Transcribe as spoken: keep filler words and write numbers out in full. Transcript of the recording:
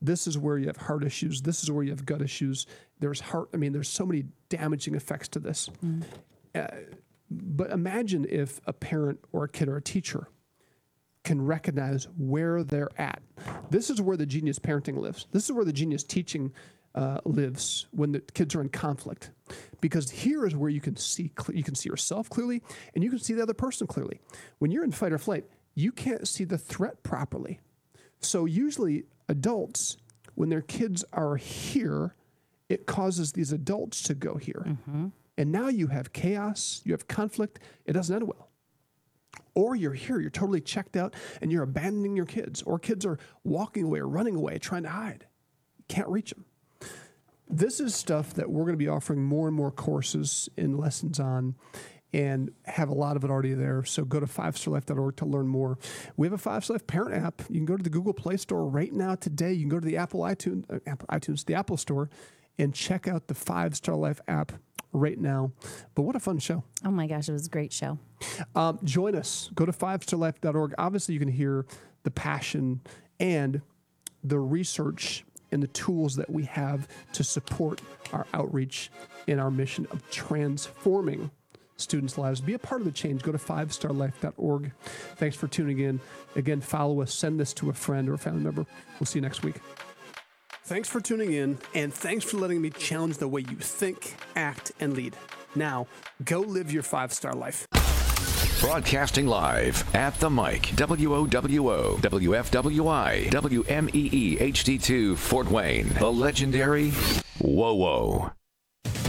This is where you have heart issues. This is where you have gut issues. There's heart. I mean, there's so many damaging effects to this. Mm. Uh, but imagine if a parent or a kid or a teacher can recognize where they're at. This is where the genius parenting lives. This is where the genius teaching uh, lives when the kids are in conflict. Because here is where you can see cl- you can see yourself clearly, and you can see the other person clearly. When you're in fight or flight, you can't see the threat properly. So usually adults, when their kids are here, it causes these adults to go here. Mm-hmm. And now you have chaos, you have conflict, it doesn't end well. Or you're here, you're totally checked out, and you're abandoning your kids. Or kids are walking away or running away, trying to hide. You can't reach them. This is stuff that we're going to be offering more and more courses and lessons on, and have a lot of it already there. So go to five star life dot org to learn more. We have a Five Star Life parent app. You can go to the Google Play Store right now today. You can go to the Apple iTunes, uh, Apple iTunes, the Apple Store, and check out the Five Star Life app right now. But what a fun show. Oh my gosh, it was a great show. Um, join us. Go to five star life dot org. Obviously, you can hear the passion and the research and the tools that we have to support our outreach and our mission of transforming students' lives. Be a part of the change. Go to five star life dot org. Thanks for tuning in. Again, follow us. Send this to a friend or a family member. We'll see you next week. Thanks for tuning in, and thanks for letting me challenge the way you think, act, and lead. Now, go live your five-star life. Broadcasting live at the mic, W O W O, W F W I, W M E E H D two, Fort Wayne, the legendary Whoa Whoa.